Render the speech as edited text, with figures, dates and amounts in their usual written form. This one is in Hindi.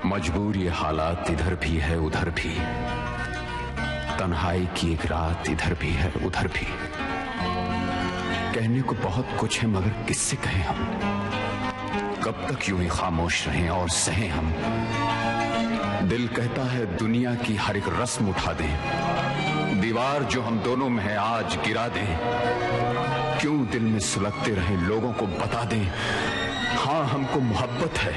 मजबूर ये हालात इधर भी है उधर भी, तन्हाई की एक रात इधर भी है उधर भी। कहने को बहुत कुछ है मगर किससे कहें हम, कब तक यूं ही खामोश रहें और सहें हम। दिल कहता है दुनिया की हर एक रस्म उठा दें, दीवार जो हम दोनों में है आज गिरा दें। क्यों दिल में सुलगते रहें लोगों को बता दें, हाँ हमको मोहब्बत है।